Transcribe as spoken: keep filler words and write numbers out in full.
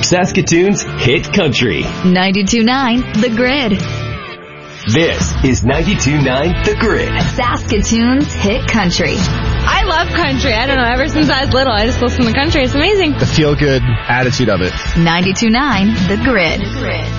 Saskatoon's hit country. ninety-two point nine The Grid. This is ninety-two point nine The Grid. Saskatoon's hit country. I love country. I don't know. Ever since I was little, I just listen to country. It's amazing. The feel-good attitude of it. ninety-two point nine The Grid.